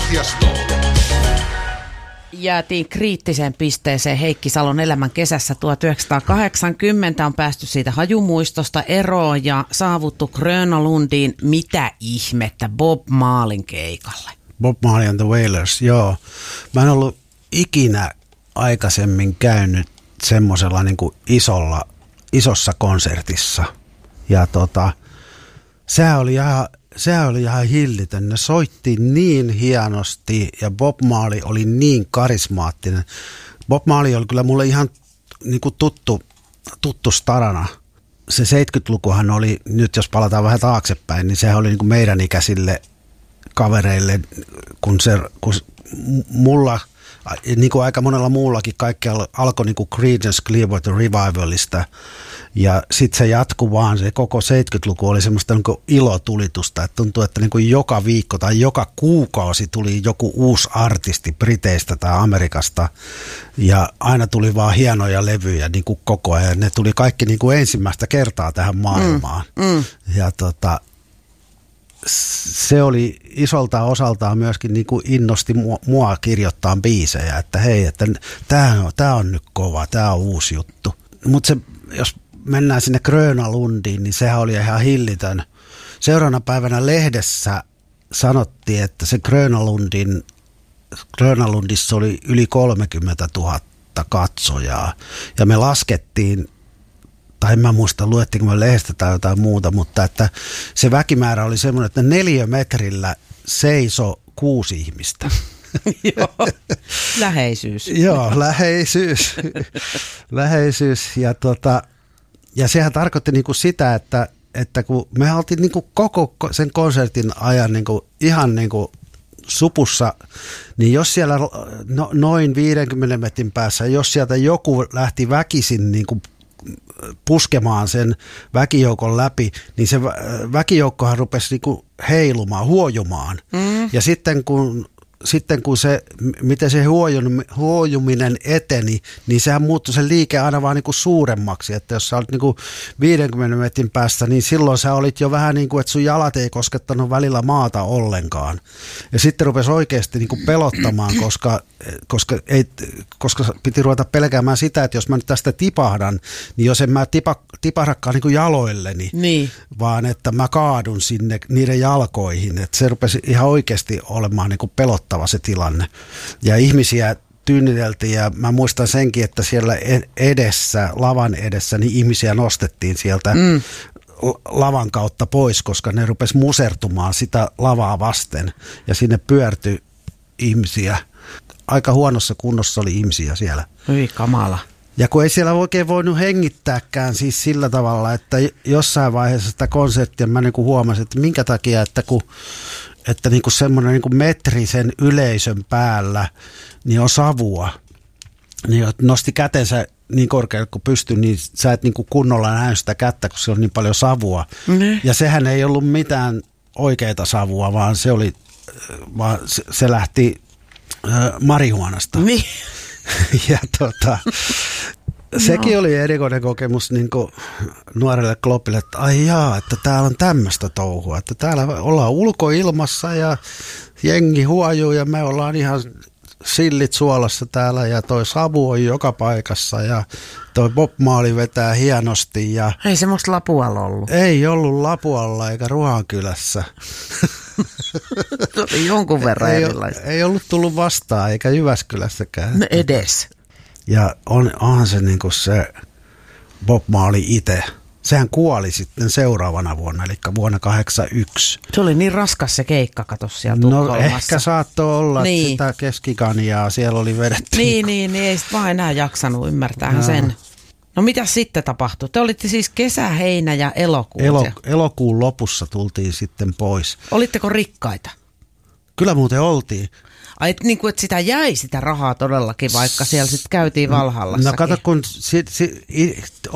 Konserttiasto. Jäätiin kriittiseen pisteeseen Heikki Salon elämän kesässä 1980. On päästy siitä hajumuistosta eroon ja saavuttu Gröna Lundiin. Mitä ihmettä Bob Marleyn keikalle? Bob Marley and the Wailers, joo. Mä en ollut ikinä aikaisemmin käynyt semmoisella niin kuin isossa konsertissa. Ja se oli ihan hillitön. Ne soitti niin hienosti ja Bob Marley oli niin karismaattinen. Bob Marley oli kyllä mulle ihan niin kuin tuttu starana. Se 70-lukuhan oli, nyt jos palataan vähän taaksepäin, niin sehän oli niin kuin meidän ikäisille kavereille, kun mulla, niin kuin aika monella muullakin, kaikki alkoi niin kuin Creedence Clearwater Revivalista. Ja sitten se jatkui vaan, se koko 70-luku oli semmoista niin kuin ilotulitusta, että tuntui, että niin kuin joka viikko tai joka kuukausi tuli joku uusi artisti Briteistä tai Amerikasta. Ja aina tuli vaan hienoja levyjä niin kuin koko ajan. Ne tuli kaikki niin kuin ensimmäistä kertaa tähän maailmaan. Ja se oli isolta osaltaan myöskin niin kuin innosti mua kirjoittaa biisejä, että hei, että tää on nyt kova, tää on uusi juttu. Mutta jos mennään sinne Gröna Lundiin, niin sehän oli ihan hillitön. Seuraavana päivänä lehdessä sanottiin, että se Gröna Lundissa oli yli 30 000 katsojaa. Ja me laskettiin, tai en mä muista, luettiinko me lehdestä tai jotain muuta, mutta että se väkimäärä oli semmoinen, että 4 metrillä seisoi 6 ihmistä. Joo, läheisyys. Joo, läheisyys. Ja sehän tarkoitti niinku sitä, että kun me oltiin niinku koko sen konsertin ajan niinku ihan niinku supussa, niin jos siellä noin 50 metrin päässä, jos sieltä joku lähti väkisin niinku puskemaan sen väkijoukon läpi, niin se väkijoukkohan rupesi niinku heilumaan, huojumaan. Ja sitten kun se, miten se huojuminen eteni, niin sehän muuttui se liike aina vaan niin kuin suuremmaksi, että jos sä olit niin kuin 50 metrin päässä, niin silloin sä olit jo vähän niin kuin, että sun jalat ei koskettanut välillä maata ollenkaan. Ja sitten rupesi oikeasti niin kuin pelottamaan, koska piti ruveta pelkäämään sitä, että jos mä nyt tästä tipahdan, niin jos en mä tipahdakaan niin kuin jaloilleni, niin, vaan että mä kaadun sinne niiden jalkoihin, että se rupesi ihan oikeasti olemaan niin kuin pelottava se tilanne. Ja ihmisiä tyynnyteltiin ja mä muistan senkin, että siellä lavan edessä, niin ihmisiä nostettiin sieltä lavan kautta pois, koska ne rupesi musertumaan sitä lavaa vasten ja sinne pyörtyi ihmisiä. Aika huonossa kunnossa oli ihmisiä siellä. Hyi kamala. Ja kun ei siellä oikein voinut hengittääkään siis sillä tavalla, että jossain vaiheessa sitä konserttia mä niin kuin huomasin, että minkä takia, että niin kuin semmoinen niin kuin metri sen yleisön päällä niin on savua. Niin nosti kätensä niin korkealle kuin pystyi, niin sä et niin kuin kunnolla näy sitä kättä, kun se on niin paljon savua. Ja sehän ei ollut mitään oikeaa savua, vaan se lähti marihuanasta. Niin. Ja sekin oli erikoinen kokemus niin kuin nuorelle klopille, että ai jaa, että täällä on tämmöistä touhua, että täällä ollaan ulkoilmassa ja jengi huojuu ja me ollaan ihan sillit suolassa täällä ja toi savu on joka paikassa ja toi Bob Marley vetää hienosti. Ja ei semmoista Lapualla ollut. Ei ollut Lapualla eikä Ruhankylässä. Jonkun verran erilaista. Ei ollut tullut vastaan eikä Jyväskylässäkään. No edes. Ja onhan se niin kuin se Bob Marley itse. Sehän kuoli sitten seuraavana vuonna, eli vuonna 1981. Se oli niin raskas se keikka, kato siellä Tukholmassa. No ehkä saattoi olla, niin, että sitä keskikanjaa siellä oli vedetty. Niin, ei sit vaan enää jaksanut, ymmärtäähän sen. No mitä sitten tapahtui? Te olitte siis kesä, heinä ja elokuun. Elokuun lopussa tultiin sitten pois. Olitteko rikkaita? Kyllä muuten oltiin. Ai, niin kuin, että sitä jäi sitä rahaa todellakin, vaikka siellä sitten käytiin Valhallassakin. No kato, kun